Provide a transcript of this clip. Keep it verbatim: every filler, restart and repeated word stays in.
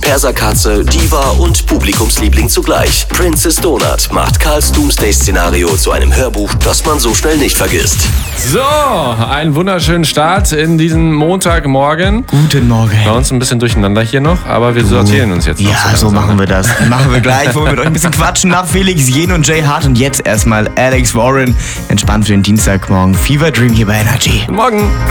Perserkatze, Diva und Publikumsliebling zugleich. Princess Donut macht Karls Doomsday-Szenario zu einem Hörbuch, das man so schnell nicht vergisst. So, einen wunderschönen Start in diesen Montagmorgen. Guten Morgen. Bei uns ein bisschen durcheinander hier noch, aber wir sortieren uns jetzt noch. Ja, so machen wir das. Machen wir gleich, wo wir mit euch ein bisschen quatschen nach Felix Jen und Jay Hart. Und jetzt erstmal Alex Warren. Entspannt für den Dienstagmorgen. Fever Dream hier bei Energy. Guten Morgen.